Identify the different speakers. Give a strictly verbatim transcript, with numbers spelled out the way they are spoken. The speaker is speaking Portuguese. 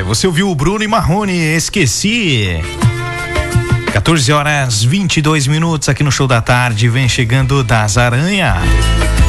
Speaker 1: Você ouviu o Bruno e Marrone, Esqueci. quatorze horas vinte e dois minutos aqui no Show da Tarde. Vem chegando Das Aranha.